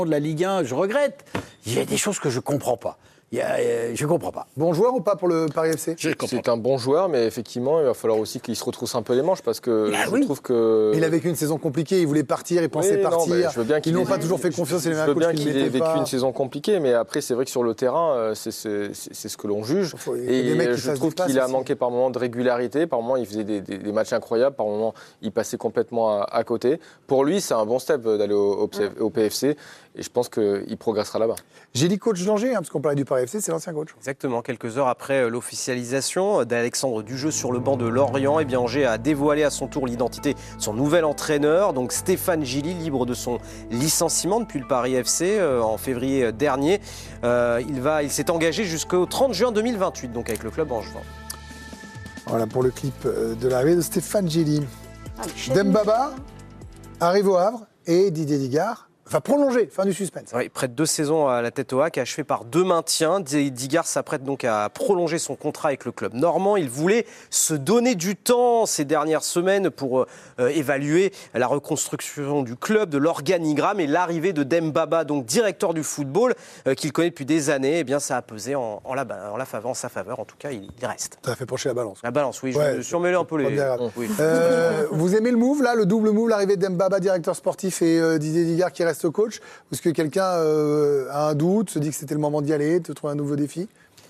de la Ligue 1, je regrette. Il y a des choses que je ne comprends pas. Je ne comprends pas. Bon joueur ou pas pour le Paris FC ? C'est un bon joueur, mais effectivement, il va falloir aussi qu'il se retrousse un peu les manches parce que je trouve que... Il a vécu une saison compliquée, il voulait partir, il pensait partir. Ils n'ont pas toujours fait confiance. Je veux bien qu'il ait vécu une saison compliquée, mais après, c'est vrai que sur le terrain, c'est ce que l'on juge. Et je trouve qu'il a manqué par moments de régularité. Par moments, il faisait des matchs incroyables. Par moments, il passait complètement à côté. Pour lui, c'est un bon step d'aller au PFC. Et je pense qu'il progressera là-bas. J'ai dit coach d'Angers, parce qu'on parlait du Paris FC, c'est l'ancien coach. Exactement. Quelques heures après l'officialisation d'Alexandre Dujeu sur le banc de Lorient, Angers a dévoilé à son tour l'identité de son nouvel entraîneur, donc Stéphane Gilly, libre de son licenciement depuis le Paris FC en février dernier. Il s'est engagé jusqu'au 30 juin 2028, donc avec le club angevin. Voilà pour le clip de l'arrivée de Stéphane Gilly. Dembaba arrive au Havre et Didier Digard va prolonger, fin du suspense. Oui, près de 2 saisons à la tête au HAC, achevé par 2 maintiens. Digard s'apprête donc à prolonger son contrat avec le club normand. Il voulait se donner du temps ces dernières semaines pour évaluer la reconstruction du club, de l'organigramme et l'arrivée de Dembaba, donc directeur du football, qu'il connaît depuis des années. Eh bien, ça a pesé en sa faveur. En tout cas, il reste. Ça a fait pencher la balance. La balance, oui. Je surmêlais un peu les... Oui. Vous aimez le move, là, le double move, l'arrivée de Dembaba, directeur sportif, et Didier Digard qui reste coach? Est-ce que quelqu'un a un doute, se dit que c'était le moment d'y aller, de trouver un nouveau défi?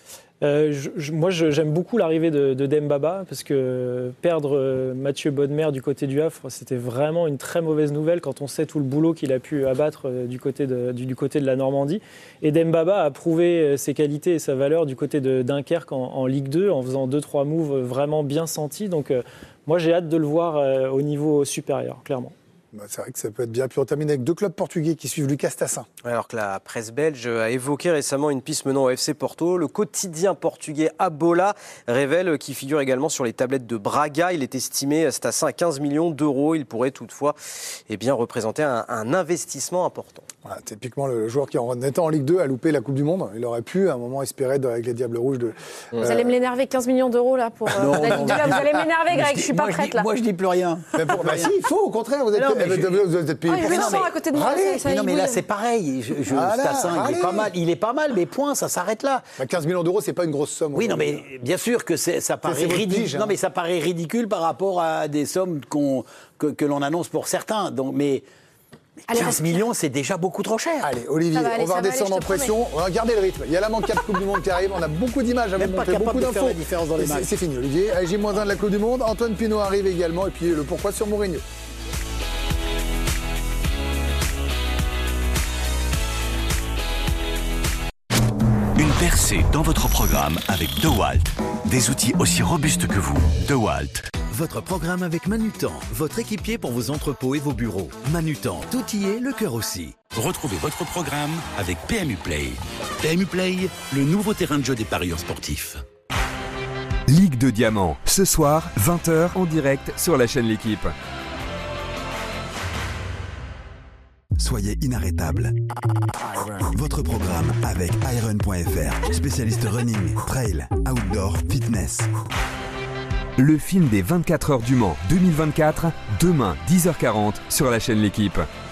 Moi, j'aime beaucoup l'arrivée de Dembaba parce que perdre Mathieu Bodmer du côté du Havre, c'était vraiment une très mauvaise nouvelle quand on sait tout le boulot qu'il a pu abattre du côté de la Normandie. Et Dembaba a prouvé ses qualités et sa valeur du côté de Dunkerque en Ligue 2 en faisant 2-3 moves vraiment bien sentis. Donc moi, j'ai hâte de le voir au niveau supérieur, clairement. C'est vrai que ça peut être bien. Puis on termine avec 2 clubs portugais qui suivent Lucas Tassin. Alors que la presse belge a évoqué récemment une piste menant au FC Porto, le quotidien portugais Abola révèle qu'il figure également sur les tablettes de Braga. Il est estimé, Tassin, à 15 millions d'euros. Il pourrait toutefois représenter un investissement important. Voilà, typiquement le joueur qui, en étant en Ligue 2, a loupé la Coupe du Monde. Il aurait pu, à un moment, espérer avec les Diables Rouges de... Vous allez me l'énerver, 15 millions d'euros, là, pour la Ligue 2. Vous allez m'énerver, Greg, je suis pas prête, là. Moi, je dis plus rien. Si, il faut, au contraire, vous êtes payé pour ça. Je sens à côté de moi. Mais là, c'est pareil. Tassin, il est pas mal, mais point, ça s'arrête là. 15 millions d'euros, c'est pas une grosse somme. Oui, non, mais bien sûr que ça paraît ridicule. Non, mais ça paraît ridicule par rapport à des sommes que l'on annonce pour certains. Donc, mais 15 millions, c'est déjà beaucoup trop cher. Allez, Olivier, on va redescendre en pression. On va garder le rythme. Il y a la manquable Coupe du Monde qui arrive. On a beaucoup d'images à vous montrer, beaucoup d'infos. C'est fini, Olivier. J-1 de la Coupe du Monde. Antoine Pinault arrive également. Et puis le pourquoi sur Mourinho. Une percée dans votre programme avec DeWalt. Des outils aussi robustes que vous. DeWalt. Votre programme avec Manutan, votre équipier pour vos entrepôts et vos bureaux. Manutan, tout y est, le cœur aussi. Retrouvez votre programme avec PMU Play. PMU Play, le nouveau terrain de jeu des parieurs sportifs. Ligue de Diamant, ce soir, 20h en direct sur la chaîne L'Équipe. Soyez inarrêtable. Votre programme avec Iron.fr, spécialiste running, trail, outdoor, fitness. Le film des 24 heures du Mans 2024, demain 10h40 sur la chaîne L'Équipe.